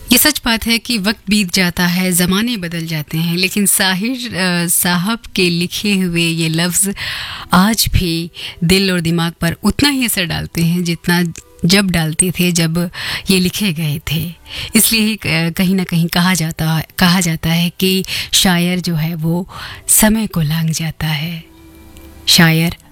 ये सच बात है कि वक्त बीत जाता है, ज़माने बदल जाते हैं, लेकिन साहिर साहब के लिखे हुए ये लफ्ज़ आज भी दिल और दिमाग पर उतना ही असर डालते हैं जितना जब डालते थे जब ये लिखे गए थे। इसलिए ही कहीं ना कहीं कहा जाता है कि शायर जो है वो समय को लांघ जाता है, शायर